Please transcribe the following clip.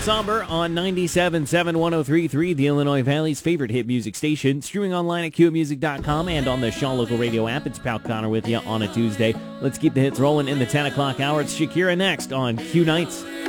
Somber on 97.7 103.3, the Illinois Valley's favorite hit music station. Streaming online at QMusic.com and on the Shaw Local Radio app. It's Pal Connor with you on a Tuesday. Let's keep the hits rolling in the 10 o'clock hour. It's Shakira next on Q Nights.